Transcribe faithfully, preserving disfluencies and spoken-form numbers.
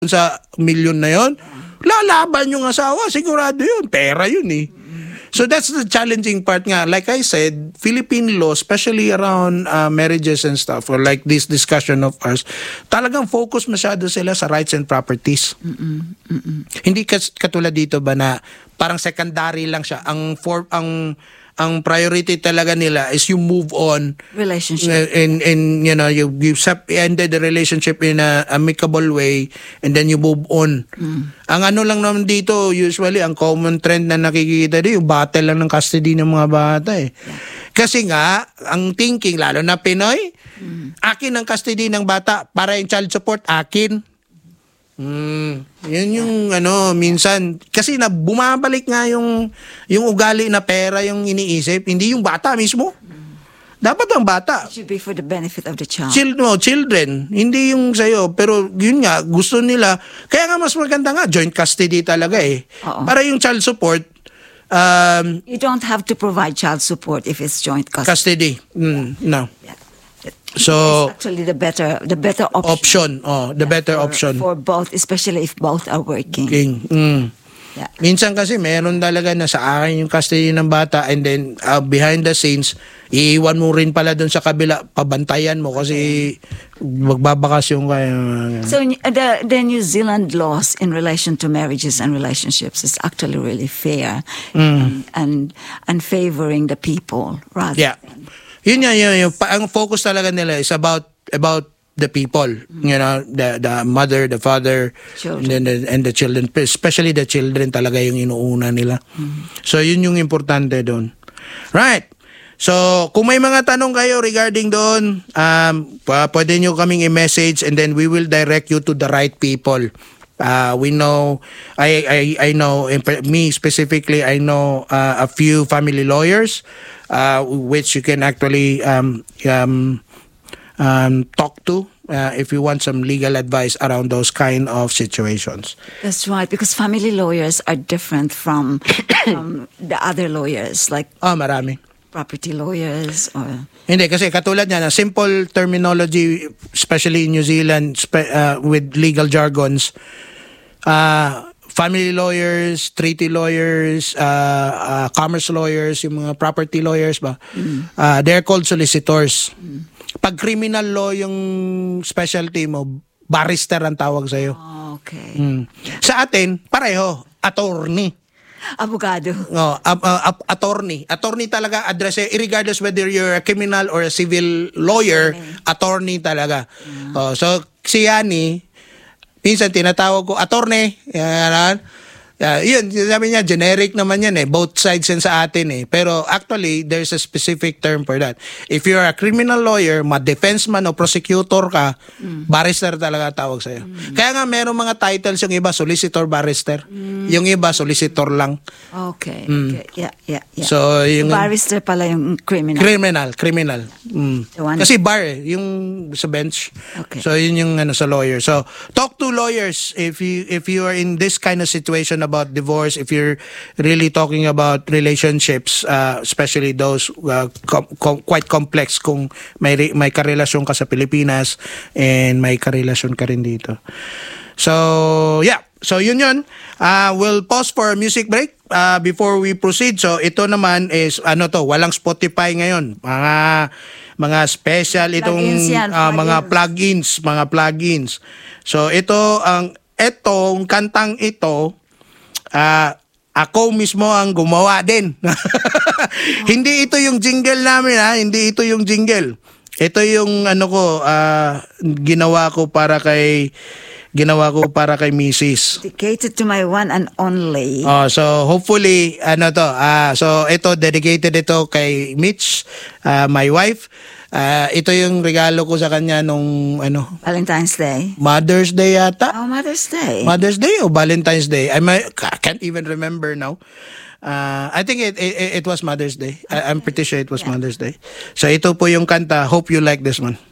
sa milyon na yon, lalaban yung asawa, sigurado yun, pera yun eh. So that's the challenging part nga. Like I said, Philippine law, especially around uh, marriages and stuff, or like this discussion of ours, talagang focus masyado sila sa rights and properties. Mm-mm. Mm-mm. Hindi kas- katulad dito ba na parang secondary lang siya. Ang for ang ang priority talaga nila is you move on Relationship. and and you know you you ended the relationship in a amicable way and then you move on. Mm. Ang ano lang naman dito usually ang common trend na nakikita dito yung battle lang ng custody ng mga bata eh. Yeah. Kasi nga ang thinking lalo na Pinoy, Mm. akin ang custody ng bata para yung child support akin. Hmm, yun yung ano minsan kasi na bumabalik nga yung yung ugali na pera yung iniisip, hindi yung bata mismo. Dapat ang bata. It should be for the benefit of the child. Chil- no, children, hindi yung sa'yo. Pero yun nga, gusto nila. Kaya nga mas maganda nga, joint custody talaga eh. Oo. Para yung child support, um, You don't have to provide child support if it's joint custody. custody. Mm, no. Yeah. So, It's actually the better the better option. option. Oh, the better for, option. for both, especially if both are working. King. Mm. Yeah. Minsan kasi meron talaga na sa akin yung custody ng bata and then uh, behind the scenes, iiwan mo rin pala doon sa kabila, pabantayan mo kasi magbabakasyon ka. So uh, the the New Zealand laws in relation to marriages and relationships is actually really fair and, and and favoring the people rather. Yeah. than- Yun yan, yun, yun. Pa- ang focus talaga nila is about about the people, you know, the the mother, the father, Children. and then the, and the children, especially the children talaga yung inuuna nila. So yun yung importante doon. Right. So kung may mga tanong kayo regarding doon, um pa- pwede nyo kaming i-message and then we will direct you to the right people. Uh, we know, I, I, I know, me specifically, I know uh, a few family lawyers, uh, which you can actually um, um, um, talk to uh, if you want some legal advice around those kind of situations. That's right, because family lawyers are different from from the other lawyers, like Ah, marami. property lawyers or Hindi, kasi katulad niya, na simple terminology, especially in New Zealand, spe- uh, with legal jargons, uh, family lawyers, treaty lawyers, uh, uh, commerce lawyers, yung mga property lawyers ba, uh, they're called solicitors. Pag criminal law yung specialty mo, barrister ang tawag sa'yo. okay. Mm. Sa atin, pareho, attorney. Abogado. No, uh, uh, attorney. Attorney talaga address eh, regardless whether you're a criminal or a civil lawyer, attorney talaga. Oh, so si Yani, minsan tinatawag ko attorney. Yan. Uh, yun, sabi niya, generic naman yan eh. Both sides yan sa atin eh. Pero actually, there's a specific term for that. If you're a criminal lawyer, ma-defense man o prosecutor ka, mm. barrister talaga tawag sa'yo. Mm. Kaya nga, meron mga titles yung iba, solicitor, barrister. Mm. Yung iba, solicitor lang. Okay. Mm. Okay. Yeah, yeah, yeah. So, yung... Barrister pala yung criminal. Criminal, criminal. Mm. The one- Kasi bar eh, yung sa bench. Okay. So yun yung ano sa lawyer. So talk to lawyers if you if you are in this kind of situation about divorce, if you're really talking about relationships, uh, especially those uh, com- com- quite complex kung may re- may karelasyon ka sa Pilipinas and may karelasyon ka rin dito. So yeah. So yun yun. Uh, we'll pause for a music break uh, before we proceed. So ito naman is ano to, walang Spotify ngayon. Mga mga special itong Plugins yan, uh, mga plugins. plugins, mga plugins. So ito ang etong kantang ito uh, ako mismo ang gumawa din. Hindi ito yung jingle namin ha, hindi ito yung jingle. Ito yung ano ko uh, ginawa ko para kay ginawa ko para kay Missus Dedicated to my one and only. Oh, so hopefully ano to, ah so ito dedicated ito kay Mitch, uh, my wife. Ah ito yung regalo ko sa kanya nung ano, Valentine's Day. Mother's Day yata. Oh, Mother's Day. Mother's Day o Valentine's Day? I might, I can't even remember now. Uh, I think it, it it was Mother's Day. I, I'm pretty sure it was Yeah. Mother's Day. So ito po yung kanta. Hope you like this one.